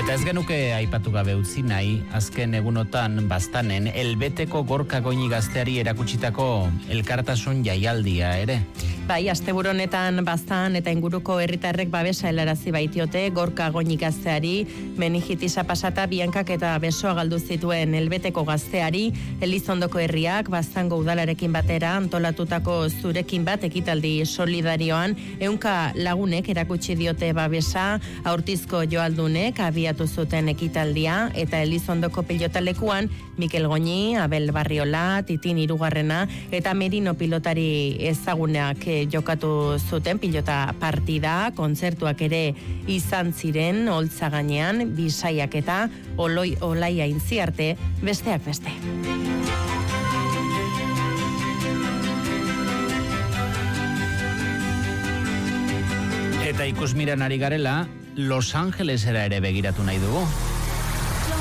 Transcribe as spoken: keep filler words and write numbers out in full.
Eta ez genuke aipatu gabe utzi nahi, azken egunotan Baztanen Elbeteko Gorka Goñi gazteari erakutsitako elkartasun jaialdia ere. Bai, asteburu honetan Baztan eta inguruko herritarrek babesa helarazi baitiote Gorka Goñi gazteari, meningitisa pasata biankak eta besoa galdu zituen Elbeteko gazteari, Elizondoko herriak Baztango udalarekin batera antolatutako zurekin bat ekitaldi solidarioan ehunka lagunek erakutsi diote babesa, aurtizko joaldunek abiatu zuten ekitaldia eta Elizondoko pilotalekuan Mikel Goñi, Abel Barriola, Titin Hirugarrena eta Merino pilotari ezagunak jokatu zuten pilota partida, kontzertuak ere izan ziren Oltza gainean, Bisaiak eta Oloi Olaia Intziarte, besteak beste. Eta ikusmiran ari garela, Los Angelesera ere begiratu nahi dugu.